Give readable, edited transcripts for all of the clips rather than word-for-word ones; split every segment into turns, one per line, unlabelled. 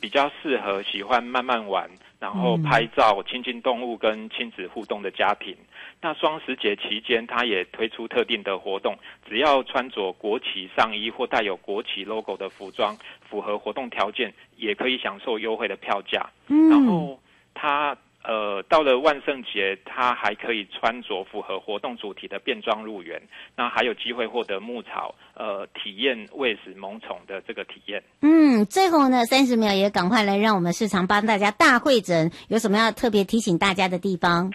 比较适合喜欢慢慢玩，然后拍照、亲近动物跟亲子互动的家庭。那双十节期间，它也推出特定的活动，只要穿着国旗上衣或带有国旗 logo 的服装，符合活动条件，也可以享受优惠的票价。然后它到了万圣节，它还可以穿着符合活动主题的便装入园，那还有机会获得牧草体验喂食萌宠的这个体验。
最后呢30秒也赶快来让我们市场帮大家大会诊，有什么要特别提醒大家的地方？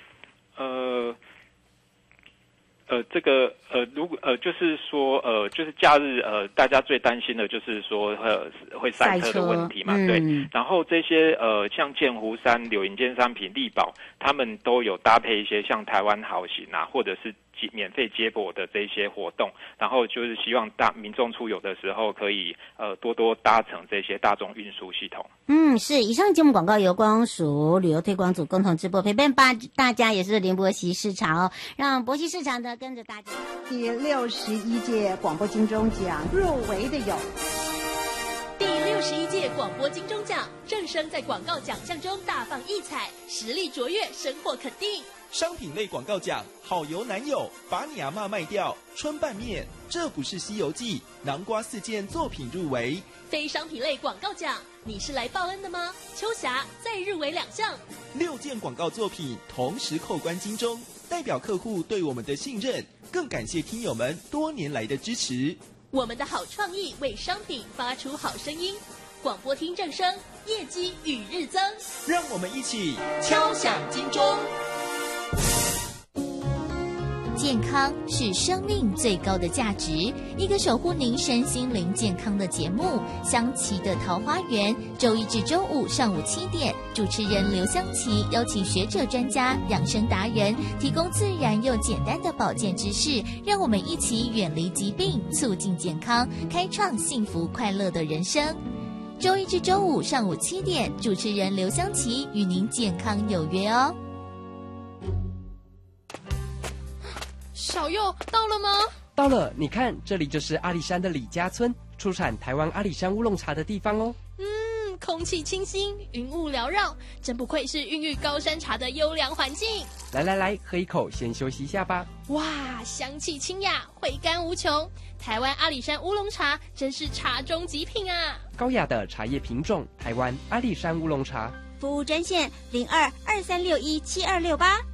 如果就是说就是假日大家最担心的就是说会塞车的问题嘛，对。然后这些像剑湖山、柳营尖山品、力宝，他们都有搭配一些像台湾好行啊，或者是免费接驳的这些活动，然后就是希望民众出游的时候可以多多搭乘这些大众运输系统。
是。以上节目广告由观光署旅游推广组共同直播，陪伴大家也是林伯熙市场让伯熙市场的跟着大家。
第61届广播金钟奖入围的有
第61届广播金钟奖，正声在广告奖项中大放异彩，实力卓越，深获肯定。
商品类广告奖，好油男友把你阿嬷卖掉，春拌面，这不是西游记，南瓜4件作品入围。
非商品类广告奖，你是来报恩的吗？秋霞再入围2项
，6件广告作品同时扣关金钟，代表客户对我们的信任，更感谢听友们多年来的支持。
我们的好创意为商品发出好声音，广播听正声，业绩与日增，
让我们一起
敲响金钟。
健康是生命最高的价值，一个守护您身心灵健康的节目——香琪的桃花源，周一至周五上午7点，主持人刘香琪邀请学者专家、养生达人，提供自然又简单的保健知识，让我们一起远离疾病，促进健康，开创幸福快乐的人生。周一至周五上午7点，主持人刘香琪与您健康有约哦。
小佑到了吗？
到了，你看，这里就是阿里山的李家村，出产台湾阿里山乌龙茶的地方哦。
空气清新，云雾缭绕，真不愧是孕育高山茶的优良环境。
来，喝一口，先休息一下吧。
哇，香气清雅，回甘无穷。台湾阿里山乌龙茶真是茶中极品啊！
高雅的茶叶品种，台湾阿里山乌龙茶。
服务专线0223617268。